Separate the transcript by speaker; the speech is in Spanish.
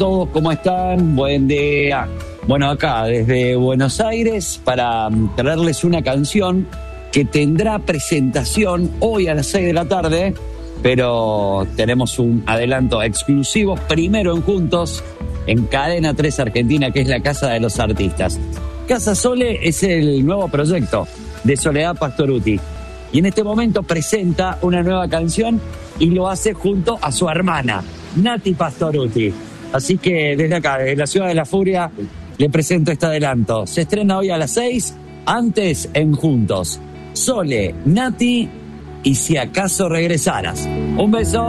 Speaker 1: todos, ¿cómo están? Buen día. Bueno, acá desde Buenos Aires para traerles una canción que tendrá presentación hoy a las 6 de la tarde, pero tenemos un adelanto exclusivo, primero en Juntos, en Cadena 3 Argentina, que es la Casa de los Artistas. Casa Sole es el nuevo proyecto de Soledad Pastorutti. Y en este momento presenta una nueva canción y lo hace junto a su hermana, Nati Pastorutti. Así que desde acá, desde la Ciudad de la Furia, le presento este adelanto. Se estrena hoy a las 6, antes en Juntos. Sole, Nati y Si Acaso Regresaras. Un beso.